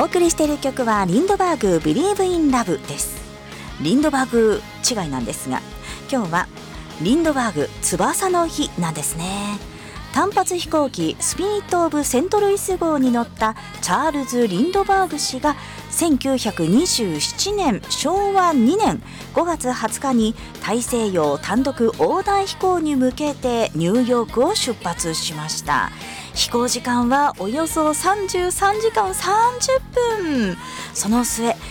お送りしている曲はリンドバーグ Believe in Love です。リンドバーグ違いなんですが、今日はリンドバーグ翼の日なんですね。単発飛行機スピリット・オブ・セントルイス号に乗ったチャールズ・リンドバーグ氏が1927年昭和2年5月20日に大西洋単独横断飛行に向けてニューヨークを出発しました。飛行時間はおよそ33時間30分。その末